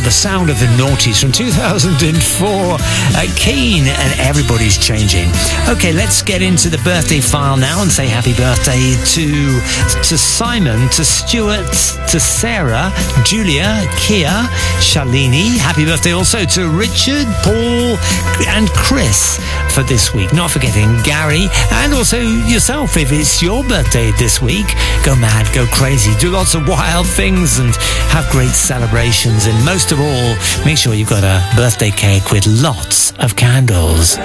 the sound of the noughties from 2004. Keen and Everybody's Changing. Okay, let's get into the birthday file now and say happy birthday to Simon, to Stuart, to Sarah, Julia, Kia, Shalini. Happy birthday also to Richard, Paul and Chris for this week. Not forgetting Gary and also yourself if it's your birthday this week. Go mad, go crazy, do lots of wild things and have great celebrations, and most of all, make sure you've got a birthday cake with lots of candles.